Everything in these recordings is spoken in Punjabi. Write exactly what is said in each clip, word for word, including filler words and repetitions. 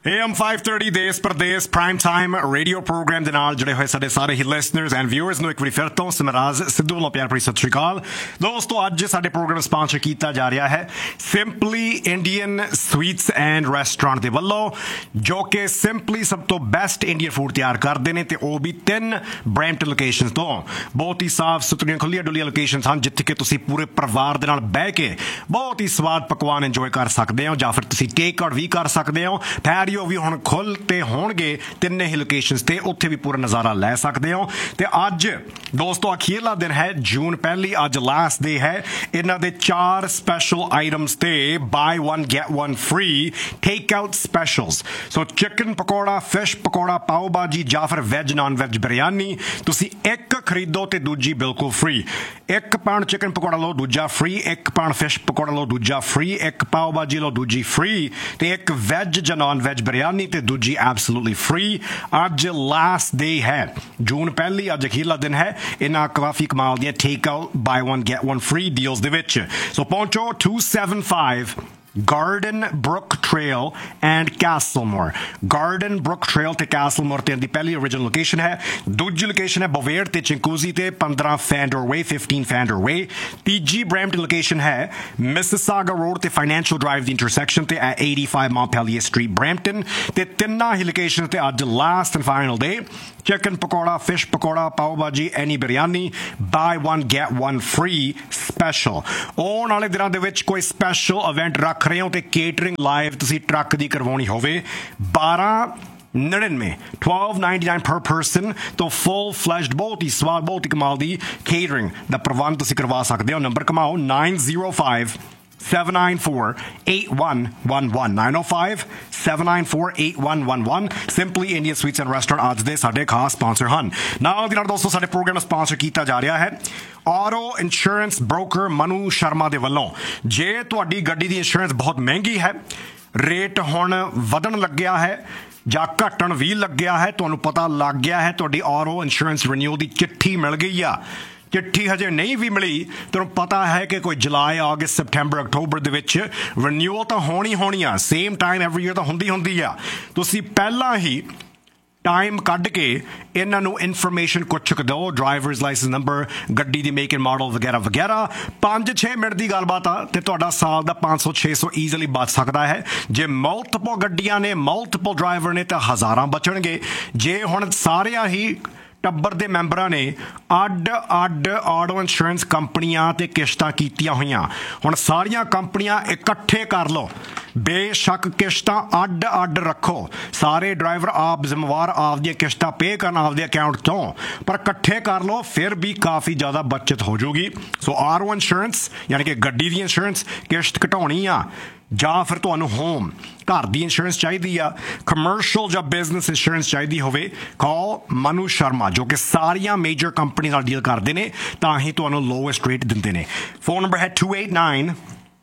A M five thirty ਦੇਸ ਪ੍ਰਦੇਸ ਪ੍ਰਾਈਮ ਟਾਈਮ ਰੇਡੀਓ ਪ੍ਰੋਗਰਾਮ ਦੇ ਨਾਲ ਜੁੜੇ ਹੋਏ ਸਾਡੇ ਸਾਰੇ ਹੀ ਲਿਸਨਰਸ ਐਂਡ ਵਿਊਅਰਸ ਨੂੰ ਇੱਕ ਵਾਰੀ ਫਿਰ ਤੋਂ ਸਿਮਰਾਜ ਸਿੱਧੂ ਵੱਲੋਂ ਪਿਆਰ ਭਰੀ ਸਤਿ ਸ਼੍ਰੀ ਅਕਾਲ ਦੋਸਤੋ। ਅੱਜ ਸਾਡੇ ਪ੍ਰੋਗਰਾਮ ਸਪਾਂਸਰ ਕੀਤਾ ਜਾ ਰਿਹਾ ਹੈ simply Indian sweets and restaurant ਦੇ ਵੱਲੋਂ, ਜੋ ਕਿ ਸਿੰਪਲੀ ਸਭ ਤੋਂ ਬੈਸਟ ਇੰਡੀਅਨ ਫੂਡ ਤਿਆਰ ਕਰਦੇ ਨੇ ਤੇ ਉਹ ਵੀ ਤਿੰਨ ਬਰੈਂਪਟਨ ਲੋਕੇਸ਼ਨਸ ਤੋਂ। ਬਹੁਤ ਹੀ ਸਾਫ਼ ਸੁਥਰੀਆਂ ਖੁੱਲੀਆਂ ਡੁੱਲੀਆਂ ਲੋਕੇਸ਼ਨਸ ਹਨ ਜਿੱਥੇ ਕਿ ਤੁਸੀਂ ਪੂਰੇ ਪਰਿਵਾਰ ਦੇ ਨਾਲ ਬਹਿ ਕੇ ਬਹੁਤ ਹੀ ਸਵਾਦ ਪਕਵਾਨ ਇੰਜੋਏ ਕਰ ਸਕਦੇ ਹੋ, ਜਾਂ ਫਿਰ ਤੁਸੀਂ ਟੇਕ ਆਊਟ ਵੀ ਕਰ ਸਕਦੇ ਹੋ। ਪੈਰੀਓ ਵੀ ਹੁਣ ਖੁੱਲ੍ਹ ਤੇ ਹੋਣਗੇ ਤਿੰਨੇ ਹੀ ਲੋਕੇਸ਼ਨਸ ਤੇ, ਉੱਥੇ ਵੀ ਪੂਰਾ ਨਜ਼ਾਰਾ ਲੈ ਸਕਦੇ ਹੋ। ਤੇ ਅੱਜ ਦੋਸਤੋ ਅਖੀਰਲਾ ਦਿਨ ਹੈ, ਜੂਨ ਪਹਿਲੀ, ਅੱਜ ਲਾਸਟ ਡੇ ਹੈ। ਇਹਨਾਂ ਦੇ ਚਾਰ ਸਪੈਸ਼ਲ ਆਈਟਮਸ ਤੇ ਬਾਈ one get one free take out ਸਪੈਸ਼ਲਸ। ਸੋ ਚਿਕਨ ਪਕੌੜਾ, ਫਿਸ਼ ਪਕੌੜਾ, ਪਾਓ ਭਾਜੀ ਜਾਂ ਫਿਰ ਵੈਜ ਨਾਨ ਵੈਜ ਬਿਰਿਆਨੀ, ਤੁਸੀਂ ਇੱਕ ਖਰੀਦੋ ਤੇ ਦੂਜੀ ਬਿਲਕੁਲ ਫ੍ਰੀ। ਇੱਕ ਪਾਉਣ ਚਿਕਨ ਪਕੌੜਾ ਲਓ, ਦੂਜਾ ਫ੍ਰੀ। ਇੱਕ ਪਾਉਣ ਫਿਸ਼ ਪਕੌੜਾ ਲਓ, ਦੂਜਾ ਫ੍ਰੀ। ਇੱਕ ਪਾਓ ਭਾਜੀ ਲਓ, ਦੂਜੀ ਫ੍ਰੀ। ਤੇ ਇੱਕ ਵੈਜ ਜਾਂ ਨਾਨ ਵੈਜ ਬਿਰਿਆਨੀ ਤੇ ਦੂਜੀ ਐਬਸੋਲੂਟਲੀ ਫ੍ਰੀ। ਅੱਜ ਲਾਸਟ ਡੇ ਹੈ, ਜੂਨ ਪਹਿਲੀ, ਅੱਜ ਅਖੀਰਲਾ ਦਿਨ ਹੈ ਇਹਨਾਂ ਕਾਫੀ ਕਮਾਲ ਦੀਆਂ ਟੇਕ ਆਊਟ ਬਾਈ one get one free deals ਦੇ ਵਿੱਚ। ਸੋ ਪਹੁੰਚੋ two seventy-five Garden Brook Trail and Castlemore। Garden Brook Trail ਤੇ Castlemore ਤੇ ਦੀ ਪਹਿਲੀ original ਲੋਕੇਸ਼ਨ ਹੈ। ਦੂਜੀ ਲੋਕੇਸ਼ਨ ਹੈ ਬਵੇਰ ਤੇ ਚਿੰਕੂਜ਼ੀ ਤੇ ਪੰਦਰਾਂ Fandor Way, fifteen Fandor Way। ਤੀਜੀ ਬਰੈਂਪਟਨ ਲੋਕੇਸ਼ਨ ਹੈ ਮਿਸਿਸਾਗਾ ਰੋਡ ਤੇ ਫਾਈਨੈਂਸ਼ੀਅਲ ਡਰਾਈਵ ਦੀ ਇੰਟਰਸੈਕਸ਼ਨ ਤੇ at eighty-five Montpelier Street, Brampton। ਤੇ ਤਿੰਨਾਂ ਹੀ ਲੋਕੇਸ਼ਨ ਤੇ ਅੱਜ last and final day. Chicken pakora, fish pakora, ਪਾਓ ਭਾਜੀ, ਐਨੀ ਬਿਰਿਆਨੀ, ਬਾਈ one get one free special. ਆਉਣ ਵਾਲੇ ਦਿਨਾਂ ਦੇ ਵਿੱਚ ਕੋਈ ਸਪੈਸ਼ਲ ਇਵੈਂਟ ਰੱਖ ਰਹੇ ਹੋ ਤੇ ਕੇਟਰਿੰਗ ਲਾਈਵ ਤੁਸੀਂ ਟਰੱਕ ਦੀ ਕਰਵਾਉਣੀ ਹੋਵੇ, ਬਾਰਾਂ ਨੜਿਨਵੇਂ twelve ninety-nine per person ਤੋਂ ਫੁੱਲ ਫਲੈਸ਼ਡ ਬਹੁਤ ਹੀ ਸਵਾਦ, ਬਹੁਤ ਹੀ ਕਮਾਲ ਦੀ ਕੇਟਰਿੰਗ ਦਾ ਪ੍ਰਬੰਧ ਤੁਸੀਂ ਕਰਵਾ ਸਕਦੇ ਹੋ। Number ਕਮਾਓ nine zero five seven nine four eight one one one nine oh five seven nine four eight one one one। Simply Indian sweets and restaurant ਅੱਜ ਦੇ ਸਾਡੇ ਖਾਸ ਸਪਾਂਸਰ ਹਨ। ਨਾਲ ਦੀ ਨਾਲ ਦੋਸਤੋ ਸਾਡੇ ਪ੍ਰੋਗਰਾਮ ਨੂੰ ਸਪਾਂਸਰ ਕੀਤਾ ਜਾ ਰਿਹਾ ਹੈ auto insurance broker Manu Sharma ਦੇ ਵੱਲੋਂ। ਜੇ ਤੁਹਾਡੀ ਗੱਡੀ ਦੀ ਇੰਸ਼ੋਰੈਂਸ ਬਹੁਤ ਮਹਿੰਗੀ ਹੈ, ਰੇਟ ਹੁਣ ਵਧਣ ਲੱਗਿਆ ਹੈ ਜਾਂ ਘਟਣ ਵੀ ਲੱਗਿਆ ਹੈ, ਤੁਹਾਨੂੰ ਪਤਾ ਲੱਗ ਗਿਆ ਹੈ ਤੁਹਾਡੀ ਆਟੋ ਇੰਸ਼ੋਰੈਂਸ ਰੀਨਿਊ ਦੀ ਚਿੱਠੀ ਮਿਲ ਗਈ ਆ, ਚਿੱਠੀ ਹਜੇ ਨਹੀਂ ਵੀ ਮਿਲੀ, ਤੁਹਾਨੂੰ ਪਤਾ ਹੈ ਕਿ ਕੋਈ ਜੁਲਾਈ, ਅਗਸਤ, ਸਪਟੈਂਬਰ, ਅਕਤੂਬਰ ਦੇ ਵਿੱਚ ਰੀਨਿਊਅਲ ਤਾਂ ਹੋਣੀ ਹੋਣੀ ਆ, ਸੇਮ ਟਾਈਮ ਐਵਰੀ ਈਅਰ ਤਾਂ ਹੁੰਦੀ ਹੁੰਦੀ ਆ। ਤੁਸੀਂ ਪਹਿਲਾਂ ਹੀ ਟਾਈਮ ਕੱਢ ਕੇ ਇਹਨਾਂ ਨੂੰ ਇਨਫੋਰਮੇਸ਼ਨ ਕੁਛ ਕੁ ਦਿਓ, ਡਰਾਈਵਰਸ ਲਾਇਸੈਂਸ ਨੰਬਰ, ਗੱਡੀ ਦੀ ਮੇਕ ਐਂਡ ਮਾਡਲ ਵਗੈਰਾ ਵਗੈਰਾ। ਪੰਜ ਛੇ ਮਿੰਟ ਦੀ ਗੱਲਬਾਤ ਆ ਤੇ ਤੁਹਾਡਾ ਸਾਲ ਦਾ ਪੰਜ ਸੌ ਛੇ ਸੌ ਈਜ਼ਲੀ ਬਚ ਸਕਦਾ ਹੈ। ਜੇ ਮਲਟੀਪਲ ਗੱਡੀਆਂ ਨੇ, ਮਲਟੀਪਲ ਡਰਾਈਵਰ ਨੇ ਤਾਂ ਹਜ਼ਾਰਾਂ ਬਚਣਗੇ। ਜੇ ਹੁਣ ਸਾਰਿਆਂ ਹੀ ਟੱਬਰ ਦੇ ਮੈਂਬਰਾਂ ਨੇ ਅੱਡ ਅੱਡ ਆਟੋ ਇੰਸ਼ੋਰੈਂਸ ਕੰਪਨੀਆਂ ਤੇ ਕਿਸ਼ਤਾਂ ਕੀਤੀਆਂ ਹੋਈਆਂ, ਹੁਣ ਸਾਰੀਆਂ ਕੰਪਨੀਆਂ ਇਕੱਠੇ ਕਰ ਲਓ, ਬੇਸ਼ੱਕ ਕਿਸ਼ਤਾਂ ਅੱਡ ਅੱਡ ਰੱਖੋ, ਸਾਰੇ ਡਰਾਈਵਰ ਆਪ ਜ਼ਿੰਮੇਵਾਰ ਆਪਦੀਆਂ ਕਿਸ਼ਤਾਂ ਪੇ ਕਰਨ ਆਪਦੇ ਅਕਾਊਂਟ ਤੋਂ, ਪਰ ਇਕੱਠੇ ਕਰ ਲਓ, ਫਿਰ ਵੀ ਕਾਫੀ ਜ਼ਿਆਦਾ ਬੱਚਤ ਹੋ ਜਾਊਗੀ। ਸੋ ਆਟੋ ਇੰਸ਼ੋਰੈਂਸ ਯਾਨੀ ਕਿ ਗੱਡੀ ਦੀ ਇੰਸ਼ੋਰੈਂਸ ਕਿਸ਼ਤ ਘਟਾਉਣੀ ਆ, ਜਾਂ ਫਿਰ ਤੁਹਾਨੂੰ ਹੋਮ ਘਰ ਦੀ ਇੰਸ਼ੋਰੈਂਸ ਚਾਹੀਦੀ ਆ, ਕਮਰਸ਼ੀਅਲ ਜਾਂ ਬਿਜ਼ਨਸ ਇੰਸ਼ੋਰੈਂਸ ਚਾਹੀਦੀ ਹੋਵੇ, ਕਾਲ ਮਨੂ ਸ਼ਰਮਾ ਜੋ ਕਿ ਸਾਰੀਆਂ ਮੇਜਰ ਕੰਪਨੀ ਨਾਲ ਡੀਲ ਕਰਦੇ ਨੇ, ਤਾਂ ਹੀ ਤੁਹਾਨੂੰ ਲੋਐਸਟ ਰੇਟ ਦਿੰਦੇ ਨੇ। ਫੋਨ ਨੰਬਰ ਹੈ two eight nine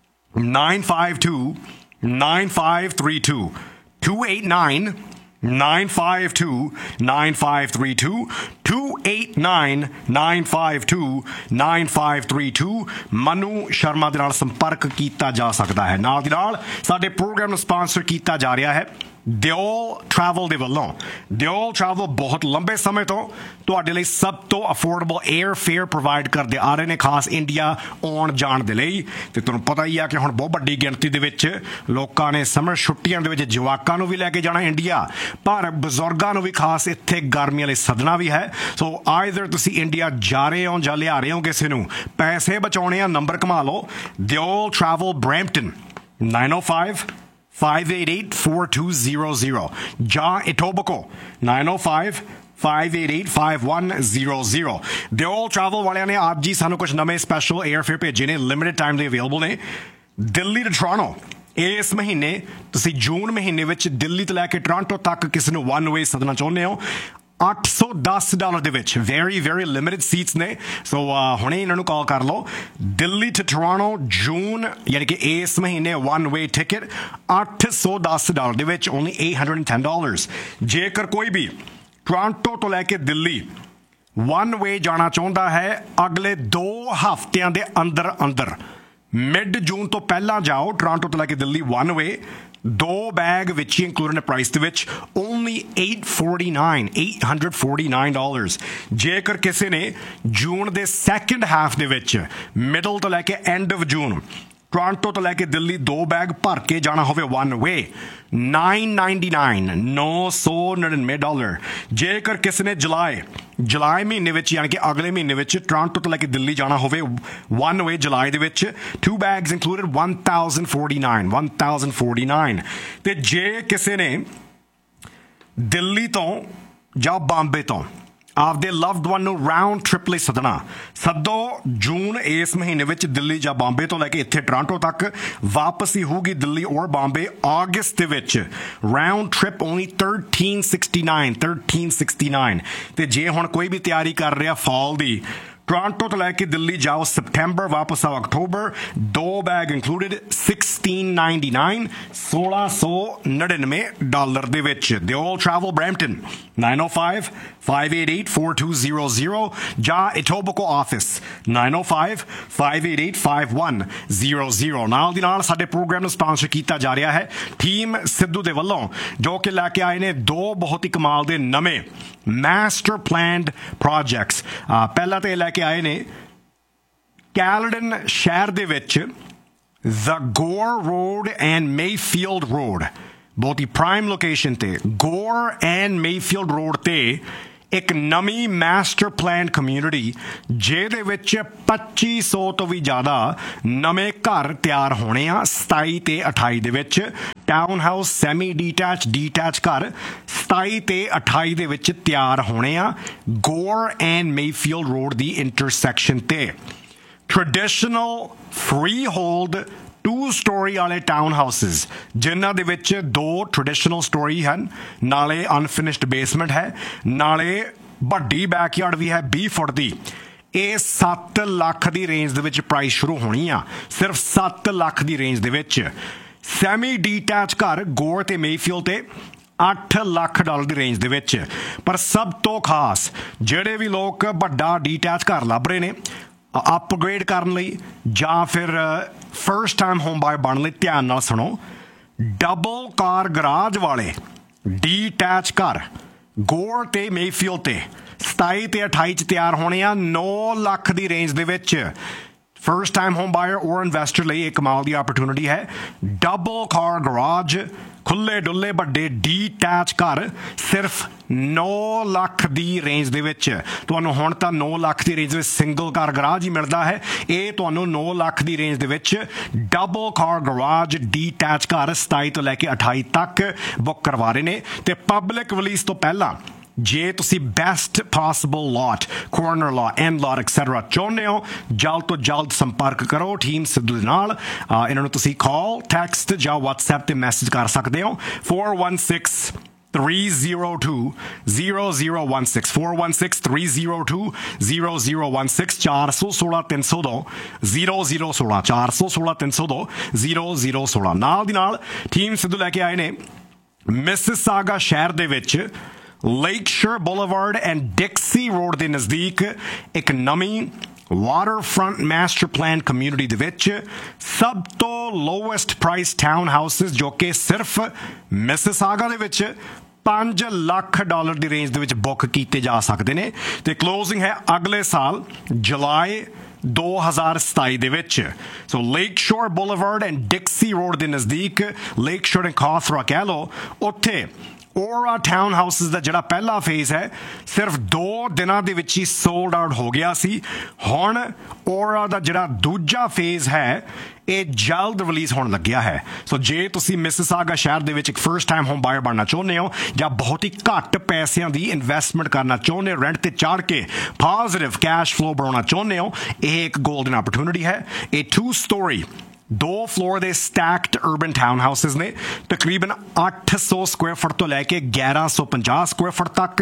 nine five two nine five three two two eight nine nine five two nine five three two two eight nine nine five two nine five three two। Manu Sharma ਦੇ ਨਾਲ ਸੰਪਰਕ ਕੀਤਾ ਜਾ ਸਕਦਾ ਹੈ। ਨਾਲ ਦੀ ਨਾਲ ਸਾਡੇ ਪ੍ਰੋਗਰਾਮ ਨੂੰ ਸਪਾਂਸਰ ਕੀਤਾ ਜਾ ਰਿਹਾ ਹੈ ਦਿਓਲ ਟਰੈਵਲ ਦੇ ਵੱਲੋਂ। ਦਿਓਲ ਟਰੈਵਲ ਬਹੁਤ ਲੰਬੇ ਸਮੇਂ ਤੋਂ ਤੁਹਾਡੇ ਲਈ ਸਭ ਤੋਂ ਅਫੋਰਡੇਬਲ 에ਅਰ ਫੇਅਰ ਪ੍ਰੋਵਾਈਡ ਕਰਦੇ ਆ ਰਹੇ ਨੇ, ਖਾਸ ਇੰਡੀਆ ਆਉਣ ਜਾਣ ਦੇ ਲਈ। ਤੇ ਤੁਹਾਨੂੰ ਪਤਾ ਹੀ ਆ ਕਿ ਹੁਣ ਬਹੁਤ ਵੱਡੀ ਗਿਣਤੀ ਦੇ ਵਿੱਚ ਲੋਕਾਂ ਨੇ ਸਮਰ ਛੁੱਟੀਆਂ ਦੇ ਵਿੱਚ ਜਵਾਕਾਂ ਨੂੰ ਵੀ ਲੈ ਕੇ ਜਾਣਾ ਇੰਡੀਆ, ਪਰ ਬਜ਼ੁਰਗਾਂ ਨੂੰ ਵੀ ਖਾਸ ਇੱਥੇ ਗਰਮੀਆਂ ਲਈ ਸੱਦਣਾ ਵੀ ਹੈ। ਸੋ ਆਈਦਰ ਤੁਸੀਂ ਇੰਡੀਆ ਜਾ ਰਹੇ ਹੋ ਜਾਂ ਲਿਆ ਰਹੇ ਹੋ ਕਿਸੇ ਨੂੰ, ਪੈਸੇ ਬਚਾਉਣੇ ਆ, ਨੰਬਰ ਘੁਮਾ ਲਓ Deol travel Brampton nine oh five five eight eight four two zero zero ਜਾਂ ਇਟੋਬਕੋ nine oh five five eight eight five one zero zero। Deol travel ਵਾਲਿਆਂ ਨੇ ਅੱਜ ਹੀ ਸਾਨੂੰ ਕੁਝ ਨਵੇਂ ਸਪੈਸ਼ਲ 에ਅਰ ਫੇਅਰ ਭੇਜੇ ਨੇ, ਲਿਮਿਟਡ ਟਾਈਮ ਦੇ ਅਵੇਲੇਬਲ ਨੇ। ਦਿੱਲੀ ਤੋਂ ਟੋਰਾਂਟੋ ਇਸ ਮਹੀਨੇ, ਤੁਸੀਂ ਜੂਨ ਮਹੀਨੇ ਵਿੱਚ ਦਿੱਲੀ ਤੋਂ ਲੈ ਕੇ ਟੋਰਾਂਟੋ ਤੱਕ ਕਿਸੇ ਨੂੰ ਵਨ ਵੇ ਸੱਦਣਾ ਚਾਹੁੰਦੇ ਹੋ, ਅੱਠ ਸੌ ਦਸ ਡਾਲਰ ਦੇ ਵਿੱਚ ਵੈਰੀ ਵੈਰੀ ਲਿਮਿਟਡ ਸੀਟਸ ਨੇ। ਸੋ ਹੁਣੇ ਇਹਨਾਂ ਨੂੰ ਕਾਲ ਕਰ ਲਓ। ਦਿੱਲੀ ਟੂ ਟੋਰਾਂਟੋ ਜੂਨ ਯਾਨੀ ਕਿ ਇਸ ਮਹੀਨੇ ਵਨ ਵੇ ਟਿਕਟ ਅੱਠ ਸੌ ਦਸ ਡਾਲਰ ਦੇ ਵਿੱਚ, only eight hundred ten dollars। ਜੇਕਰ ਕੋਈ ਵੀ ਟੋਰਾਂਟੋ ਤੋਂ ਲੈ ਕੇ ਦਿੱਲੀ ਵਨ ਵੇ ਜਾਣਾ ਚਾਹੁੰਦਾ ਹੈ ਅਗਲੇ ਦੋ ਹਫ਼ਤਿਆਂ ਦੇ ਅੰਦਰ ਅੰਦਰ, ਮਿਡ ਜੂਨ ਤੋਂ ਪਹਿਲਾਂ ਜਾਓ ਟੋਰਾਂਟੋ ਤੋਂ ਲੈ ਕੇ ਦਿੱਲੀ ਵਨ ਵੇ, ਦੋ ਬੈਗ ਵਿੱਚ ਹੀ ਇੰਕਲੂਡਡ ਨੇ ਪ੍ਰਾਈਸ ਦੇ ਵਿੱਚ only eight forty-nine eight hundred forty-nine dollars। ਜੇਕਰ ਕਿਸੇ ਨੇ ਜੂਨ ਦੇ ਸੈਕਿੰਡ ਹਾਫ ਦੇ ਵਿੱਚ ਮਿਡਲ ਤੋਂ ਲੈ ਕੇ ਐਂਡ ਆਫ ਜੂਨ ਟੋਰਾਂਟੋ ਤੋਂ ਲੈ ਕੇ ਦਿੱਲੀ ਦੋ ਬੈਗ ਭਰ ਕੇ ਜਾਣਾ ਹੋਵੇ ਵਨ ਵੇ nine ninety-nine ਨੌ ਸੌ ਨੜਿਨਵੇਂ ਡਾਲਰ। ਜੇਕਰ ਕਿਸੇ ਨੇ ਜੁਲਾਈ ਜੁਲਾਈ ਮਹੀਨੇ ਵਿੱਚ ਯਾਨੀ ਕਿ ਅਗਲੇ ਮਹੀਨੇ ਵਿੱਚ ਟੋਰਾਂਟੋ ਤੋਂ ਲੈ ਕੇ ਦਿੱਲੀ ਜਾਣਾ ਹੋਵੇ ਵਨ ਵੇ ਜੁਲਾਈ ਦੇ ਵਿੱਚ to bags included one thousand forty-nine one thousand forty-nine। ਤੇ ਜੇ ਕਿਸੇ ਨੇ ਦਿੱਲੀ ਤੋਂ ਜਾਂ ਬੰਬੇ ਤੋਂ ਆਪਦੇ ਲਵਡ ਵਨ ਨੂੰ ਰਾਊਂਡ ਟ੍ਰਿਪ ਲਈ ਸੱਦਣਾ ਸੱਦੋ ਜੂਨ ਇਸ ਮਹੀਨੇ ਵਿੱਚ ਦਿੱਲੀ ਜਾਂ ਬੰਬੇ ਤੋਂ ਲੈ ਕੇ ਇੱਥੇ ਟੋਰਾਂਟੋ ਤੱਕ ਵਾਪਸੀ ਹੋਊਗੀ ਦਿੱਲੀ ਔਰ ਬੰਬੇ ਅਗਸਤ ਦੇ ਵਿੱਚ round trip only thirteen sixty-nine thirteen sixty-nine। ਤੇ ਜੇ ਹੁਣ ਕੋਈ ਵੀ ਤਿਆਰੀ ਕਰ ਰਿਹਾ ਫਾਲ ਦੀ ਟੋਰਾਂਟੋ ਤੋਂ ਲੈ ਕੇ ਦਿੱਲੀ ਜਾਓ ਸਪਟੈਂਬਰ ਵਾਪਸ ਆਓ ਅਕਤੂਬਰ ਦੋ ਬੈਗ ਇੰਕਲੂਡਡ sixteen ninety-nine ਸੋਲਾਂ ਸੌ ਨੜਿਨਵੇਂ ਡਾਲਰ ਦੇ ਵਿੱਚ। ਦੇ ਆਲ travel Brampton nine oh five five eight eight four two zero zero ਜਾਂ Etobicoke office nine oh five five eight eight five one zero zero। ਨਾਲ ਦੀ ਨਾਲ ਸਾਡੇ ਪ੍ਰੋਗਰਾਮ ਨੂੰ ਸਪਾਂਸਰ ਕੀਤਾ ਜਾ ਰਿਹਾ ਹੈ ਟੀਮ ਸਿੱਧੂ ਦੇ ਵੱਲੋਂ ਜੋ ਕਿ ਲੈ ਕੇ ਆਏ ਨੇ ਦੋ ਬਹੁਤ ਹੀ ਕਮਾਲ ਦੇ ਨਵੇਂ ਮਾਸਟਰ ਪਲਾਨਡ ਪ੍ਰੋਜੈਕਟਸ। ਪਹਿਲਾਂ ਤਾਂ ਇਹ ਲੈ ਕੇ ਆਏ ਨੇ ਕੈਲਡਨ ਸ਼ਹਿਰ ਦੇ ਵਿੱਚ The Gore Road and Mayfield Road ਬਹੁਤ ਹੀ ਪ੍ਰਾਈਮ ਲੋਕੇਸ਼ਨ ਤੇ Gore and Mayfield Road ਤੇ ਇੱਕ ਨਵੀਂ ਮਾਸਟਰ ਪਲਾਨ ਕਮਿਊਨਿਟੀ ਜਿਹਦੇ ਵਿੱਚ ਪੱਚੀ ਸੌ ਤੋਂ ਵੀ ਜ਼ਿਆਦਾ ਨਵੇਂ ਘਰ ਤਿਆਰ ਹੋਣੇ ਆ ਸਤਾਈ ਤੇ ਅਠਾਈ ਦੇ ਵਿੱਚ town house semi detach detach ਘਰ ਸਤਾਈ ਤੇ ਅਠਾਈ ਦੇ ਵਿੱਚ ਤਿਆਰ ਹੋਣੇ ਆ ਗੋਰ and Mayfield road the intersection ਤੇ। Traditional free hold to story ਵਾਲੇ ਟਾਊਨ ਹਾਊਸਿਸ ਜਿਨ੍ਹਾਂ ਦੇ ਵਿੱਚ ਦੋ ਟ੍ਰੈਡੀਸ਼ਨਲ ਸਟੋਰੀ ਹਨ ਨਾਲੇ ਅਨਫਿਨਿਸ਼ਡ ਬੇਸਮੈਂਟ ਹੈ ਨਾਲੇ ਵੱਡੀ ਬੈਕਯਾਰਡ ਵੀ ਹੈ ਵੀਹ ਫੁੱਟ ਦੀ। ਇਹ ਸੱਤ ਲੱਖ ਦੀ ਰੇਂਜ ਦੇ ਵਿੱਚ ਪ੍ਰਾਈਸ ਸ਼ੁਰੂ ਹੋਣੀ ਆ ਸਿਰਫ ਸੱਤ ਲੱਖ ਦੀ ਰੇਂਜ ਦੇ ਵਿੱਚ। ਸੈਮੀ ਡੀਟੈਚ ਘਰ ਗੋਰ ਤੇ ਮੇਫੀਲਡ ਤੇ ਅੱਠ ਲੱਖ ਡਾਲਰ ਦੀ ਰੇਂਜ ਦੇ ਵਿੱਚ। ਪਰ ਸਭ ਤੋਂ ਖਾਸ ਜਿਹੜੇ ਵੀ ਲੋਕ ਵੱਡਾ ਡੀਟੈਚ ਘਰ ਲੱਭ ਰਹੇ ਨੇ ਅਪਗ੍ਰੇਡ ਕਰਨ ਲਈ ਜਾਂ ਫਿਰ ਫਰਸਟ ਟਾਈਮ ਹੋਮ ਬਾਇਰ ਬਣਨ ਲਈ ਧਿਆਨ ਨਾਲ ਸੁਣੋ ਡਬਲ ਕਾਰ ਗਰਾਜ ਵਾਲੇ ਡੀਟੈਚ ਘਰ ਗੋਰ ਤੇ ਮੇਫੀਲਡ ਤੇ ਸਤਾਈ ਤੇ ਅਠਾਈ 'ਚ ਤਿਆਰ ਹੋਣੇ ਆ ਨੌ ਲੱਖ ਦੀ ਰੇਂਜ ਦੇ ਵਿੱਚ। ਫਰਸਟ ਟਾਈਮ ਹੋਮ ਬਾਇਰ ਔਰ ਇਨਵੈਸਟਰ ਲਈ ਇੱਕ ਕਮਾਲ ਦੀ ਆਪਰਚੁਨਿਟੀ ਹੈ ਡਬਲ ਕਾਰ ਗਰਾਜ ਖੁੱਲੇ ਡੁੱਲੇ ਵੱਡੇ ਡੀਟੈਚ ਘਰ ਸਿਰਫ ਨੌ ਲੱਖ ਦੀ ਰੇਂਜ ਦੇ ਵਿੱਚ। ਤੁਹਾਨੂੰ ਹੁਣ ਤਾਂ ਨੌ ਲੱਖ ਦੀ ਰੇਂਜ ਵਿੱਚ ਸਿੰਗਲ ਕਾਰ ਗਰਾਜ ਹੀ ਮਿਲਦਾ ਹੈ ਇਹ ਤੁਹਾਨੂੰ ਨੌ ਲੱਖ ਦੀ ਰੇਂਜ ਦੇ ਵਿੱਚ ਡਬਲ ਕਾਰ ਗਰਾਜ ਡੀਟੈਚ ਘਰ ਸਤਾਈ ਤੋਂ ਲੈ ਕੇ ਅਠਾਈ ਤੱਕ ਬੁੱਕ ਕਰਵਾ ਰਹੇ ਨੇ। ਤੇ ਪਬਲਿਕ ਰਿਲੀਜ਼ ਤੋਂ ਪਹਿਲਾਂ ਜੇ ਤੁਸੀਂ best possible lot corner law and lot etcetera ਚਾਹੁੰਦੇ ਹੋ ਜਲਦ ਤੋਂ ਜਲਦ ਸੰਪਰਕ ਕਰੋ ਟੀਮ ਸਿੱਧੂ ਦੇ ਨਾਲ। ਇਹਨਾਂ ਨੂੰ ਤੁਸੀਂ ਕਾਲ ਟੈਕਸਟ ਜਾਂ ਵਟਸਐਪ ਤੇ ਮੈਸੇਜ ਕਰ ਸਕਦੇ ਹੋ four one six three zero two zero zero one six four one six three zero two zero zero one six ਚਾਰ ਸੌ ਸੋਲਾਂ ਤਿੰਨ ਸੌ ਦੋ zero zero ਸੋਲਾਂ ਚਾਰ ਸੌ ਸੋਲਾਂ ਤਿੰਨ ਸੌ ਦੋ zero zero ਸੋਲਾਂ। ਨਾਲ ਦੀ ਨਾਲ ਟੀਮ ਸਿੱਧੂ ਲੈ ਕੇ ਆਏ ਨੇ ਮਿਸਿਸਾਗਾ ਸ਼ਹਿਰ ਦੇ ਵਿੱਚ Lakeshore Boulevard and Dixie Road ਦੇ ਨਜ਼ਦੀਕ ਇੱਕ ਨਵੀਂ ਵਾਟਰਫਰੰਟ ਮਾਸਟਰ ਪਲਾਨ ਕਮਿਊਨਿਟੀ ਦੇ ਵਿੱਚ ਸਭ ਤੋਂ ਲੋਐਸਟ ਪ੍ਰਾਈਸ ਟਾਊਨ ਹਾਊਸਿਸ ਜੋ ਕਿ ਸਿਰਫ ਮਿਸਿਸਾਗਾ ਦੇ ਵਿੱਚ ਪੰਜ ਲੱਖ ਡਾਲਰ ਦੀ ਰੇਂਜ ਦੇ ਵਿੱਚ ਬੁੱਕ ਕੀਤੇ ਜਾ ਸਕਦੇ ਨੇ। ਤੇ ਕਲੋਜ਼ਿੰਗ ਹੈ ਅਗਲੇ ਸਾਲ ਜੁਲਾਈ ਦੋ ਹਜ਼ਾਰ ਸਤਾਈ ਦੇ ਵਿੱਚ। ਸੋ lake sure boulevard and ਡਿਕਸੀ road ਦੇ ਨਜ਼ਦੀਕ ਲੇਕ ਸ਼ੋਰ ਐਂਡ ਕਾਥਰਾ ਕਹਿ ਲਓ ਉੱਥੇ ਔਰਾ ਟਾਊਨ ਹਾਊਸਿਸ ਦਾ ਜਿਹੜਾ ਪਹਿਲਾ ਫੇਜ਼ ਹੈ ਸਿਰਫ ਦੋ ਦਿਨਾਂ ਦੇ ਵਿੱਚ ਹੀ ਸੋਲਡ ਆਊਟ ਹੋ ਗਿਆ ਸੀ। ਹੁਣ ਔਰਾ ਦਾ ਜਿਹੜਾ ਦੂਜਾ ਫੇਜ਼ ਹੈ ਇਹ ਜਲਦ ਰਿਲੀਜ਼ ਹੋਣ ਲੱਗਿਆ ਹੈ। ਸੋ ਜੇ ਤੁਸੀਂ ਮਿਸਿਸਾਗਾ ਸ਼ਹਿਰ ਦੇ ਵਿੱਚ ਇੱਕ ਫਰਸਟ ਟਾਈਮ ਹੋਮ ਬਾਇਰ ਬਣਨਾ ਚਾਹੁੰਦੇ ਹੋ ਜਾਂ ਬਹੁਤ ਹੀ ਘੱਟ ਪੈਸਿਆਂ ਦੀ ਇਨਵੈਸਟਮੈਂਟ ਕਰਨਾ ਚਾਹੁੰਦੇ ਹੋ ਰੈਂਟ ਤੇ ਚਾੜ ਕੇ ਪੋਜ਼ਿਟਿਵ ਕੈਸ਼ ਫਲੋ ਬਣਾਉਣਾ ਚਾਹੁੰਦੇ ਹੋ ਇਹ ਇੱਕ ਗੋਲਡਨ ਆਪਰਚੁਨਿਟੀ ਹੈ। ਇਹ ਟੂ ਸਟੋਰੀ ਦੋ ਫਲੋਰ ਦੇ ਸਟੈਕਡ ਅਰਬਨ ਟਾਊਨ ਹਾਊਸਿਸ ਨੇ ਤਕਰੀਬਨ ਅੱਠ ਸੌ ਸਕੁਆਇਰ ਫੁੱਟ ਤੋਂ ਲੈ ਕੇ ਗਿਆਰਾਂ ਸੌ ਪੰਜਾਹ ਸਕੁਆਇਰ ਫੁੱਟ ਤੱਕ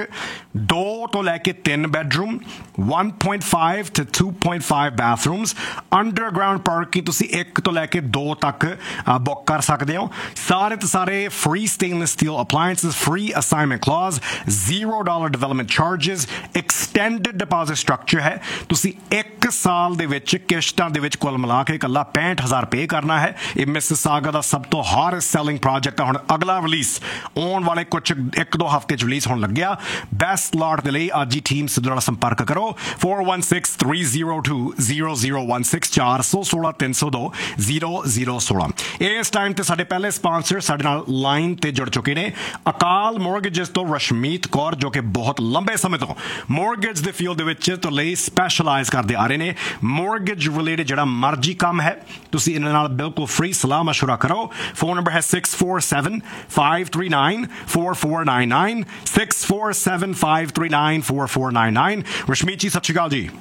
ਦੋ ਤੋਂ ਲੈ ਕੇ ਤਿੰਨ bedroom one point five to two point five bathrooms underground parking ਤੁਸੀਂ ਇੱਕ ਤੋਂ ਲੈ ਕੇ ਦੋ ਤੱਕ ਬੁੱਕ ਕਰ ਸਕਦੇ ਹੋ। ਸਾਰੇ ਤੇ ਸਾਰੇ free stainless steel ਅਪਲਾਇੰਸਸ free assignment clause zero dollar development charges extended deposit structure ਹੈ। ਤੁਸੀਂ ਇੱਕ ਸਾਲ ਦੇ ਵਿੱਚ ਕਿਸ਼ਤਾਂ ਦੇ ਵਿੱਚ ਕੁੱਲ ਮਿਲਾ ਕੇ ਇਕੱਲਾ ਪੈਂਹਠ ਹਜ਼ਾਰ पे करना है। ये मिसिसागा दा सब तो हार्डेस्ट सेलिंग प्रोजेक्ट है। हुण अगला रिलीज आने वाले कुछ एक दो हफ्ते च रिलीज होने लग गया। बेस्ट लॉट दे लई अज ही टीम सिद्धू नाल संपर्क करो four one six three zero to zero zero one six चार सौ सोलह तीन सौ दो जीरो जीरो सोलह। इस टाइम ते साडे पहले स्पॉन्सर साडे नाल लाइन ते जुड़ चुके ने अकाल मॉर्गेजेस तो रशमीत कौर जो कि बहुत लंबे समय तो मॉर्गेज दे फील्ड दे विच तो लई स्पैशलाइज करते आ रहे ने। मॉर्गेज रिलेटेड जिहड़ा मर्जी काम है तुसीं इन्हां नाल बिल्कुल फ्री सलाह मशवरा करो। फोन नंबर है six four seven five three nine four four nine nine six four seven five three nine four four nine nine. रशमीत जी सत श्री अकाल जी।